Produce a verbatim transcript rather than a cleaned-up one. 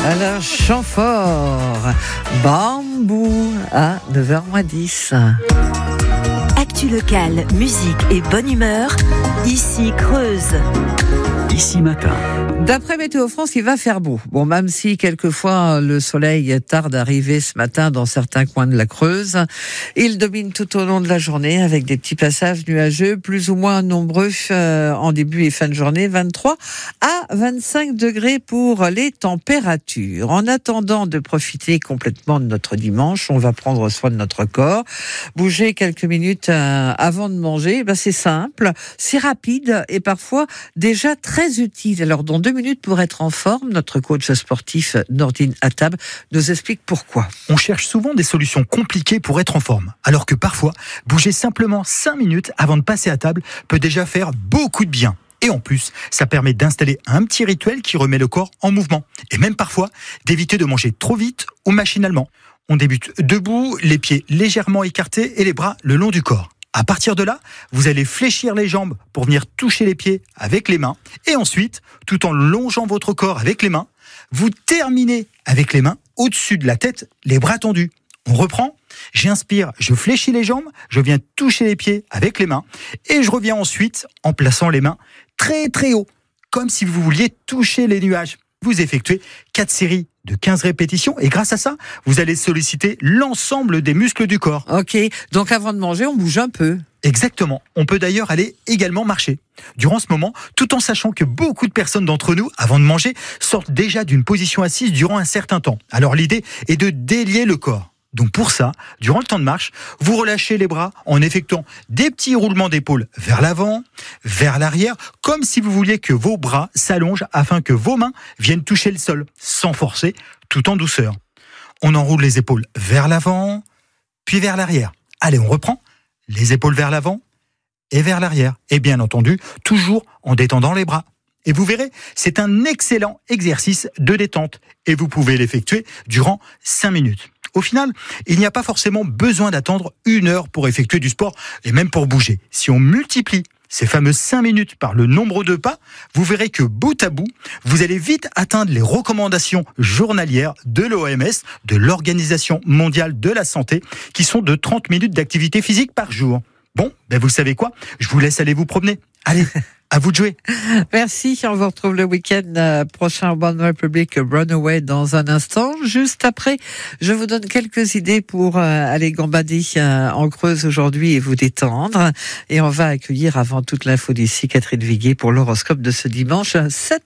Alors, chant fort, bambou à neuf heures moins dix. Actu locale, musique et bonne humeur, ici Creuse. Ici Matin. D'après Météo France, il va faire beau. Bon, même si quelquefois le soleil tarde à arriver ce matin dans certains coins de la Creuse, il domine tout au long de la journée avec des petits passages nuageux plus ou moins nombreux euh, en début et fin de journée, vingt-trois à vingt-cinq degrés pour les températures. En attendant de profiter complètement de notre dimanche, on va prendre soin de notre corps, bouger quelques minutes euh, avant de manger. Ben, c'est simple, c'est rapide et parfois déjà très utile. Alors, dans deux minutes pour être en forme, notre coach sportif Nordine Attab nous explique pourquoi. On cherche souvent des solutions compliquées pour être en forme, alors que parfois, bouger simplement cinq minutes avant de passer à table peut déjà faire beaucoup de bien. Et en plus, ça permet d'installer un petit rituel qui remet le corps en mouvement. Et même parfois, d'éviter de manger trop vite ou machinalement. On débute debout, les pieds légèrement écartés et les bras le long du corps. À partir de là, vous allez fléchir les jambes pour venir toucher les pieds avec les mains. Et ensuite, tout en longeant votre corps avec les mains, vous terminez avec les mains au-dessus de la tête, les bras tendus. On reprend, j'inspire, je fléchis les jambes, je viens toucher les pieds avec les mains. Et je reviens ensuite en plaçant les mains très très haut, comme si vous vouliez toucher les nuages. Vous effectuez quatre séries de quinze répétitions et grâce à ça, vous allez solliciter l'ensemble des muscles du corps. Ok, donc avant de manger, on bouge un peu. Exactement. On peut d'ailleurs aller également marcher. Durant ce moment, tout en sachant que beaucoup de personnes d'entre nous, avant de manger, sortent déjà d'une position assise durant un certain temps. Alors l'idée est de délier le corps. Donc pour ça, durant le temps de marche, vous relâchez les bras en effectuant des petits roulements d'épaule vers l'avant, vers l'arrière, comme si vous vouliez que vos bras s'allongent afin que vos mains viennent toucher le sol, sans forcer, tout en douceur. On enroule les épaules vers l'avant, puis vers l'arrière. Allez, on reprend. Les épaules vers l'avant et vers l'arrière. Et bien entendu, toujours en détendant les bras. Et vous verrez, c'est un excellent exercice de détente. Et vous pouvez l'effectuer durant cinq minutes. Au final, il n'y a pas forcément besoin d'attendre une heure pour effectuer du sport et même pour bouger. Si on multiplie ces fameuses cinq minutes par le nombre de pas, vous verrez que bout à bout, vous allez vite atteindre les recommandations journalières de l'O M S, de l'Organisation mondiale de la santé, qui sont de trente minutes d'activité physique par jour. Bon, ben vous savez quoi ? Je vous laisse aller vous promener. Allez, à vous de jouer. Merci, on vous retrouve le week-end prochain au One Republic Runaway dans un instant. Juste après, je vous donne quelques idées pour aller gambader en Creuse aujourd'hui et vous détendre. Et on va accueillir avant toute l'info d'ici Catherine Viguier pour l'horoscope de ce dimanche sept